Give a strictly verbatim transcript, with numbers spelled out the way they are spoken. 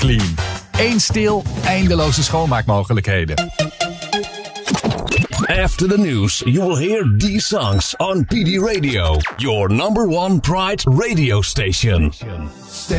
Clean. Eén stil, eindeloze schoonmaakmogelijkheden. After the news, you will hear these songs on P D Radio, your number one Pride radio station. Stay